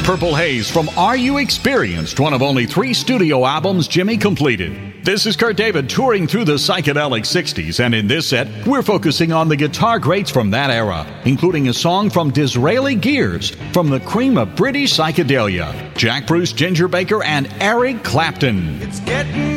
Purple Haze from Are You Experienced, one of only 3 studio albums Jimmy completed. This is Kurt David touring through the psychedelic 60s, and in this set, we're focusing on the guitar greats from that era, including a song from Disraeli Gears, from the cream of British psychedelia, Jack Bruce, Ginger Baker, and Eric Clapton. It's getting